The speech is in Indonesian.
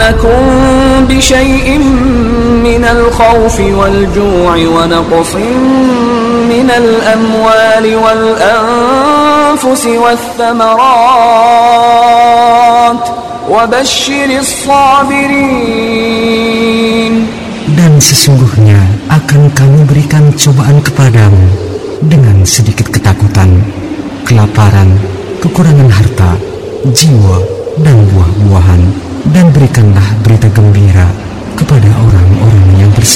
بشيء من الخوف والجوع ونقص من الأموال والأنفس والثمرات وبشر الصابرين. Dan sesungguhnya akan kami berikan cobaan kepadamu dengan sedikit ketakutan, kelaparan, kekurangan harta, jiwa, dan buah-buahan. Dan berikanlah berita gembira kepada orang-orang yang bersabar.